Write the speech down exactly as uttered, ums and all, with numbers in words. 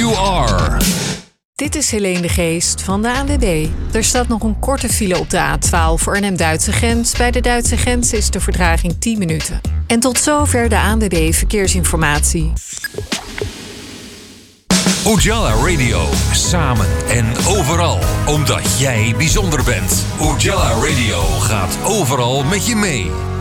you are. Dit is Helene de Geest van de A N W B. Er staat nog een korte file op de A twaalf Arnhem-Duitse grens. Bij de Duitse grens is de vertraging tien minuten. En tot zover de A N W B Verkeersinformatie. Ujala Radio. Samen en overal. Omdat jij bijzonder bent. Ujala Radio gaat overal met je mee.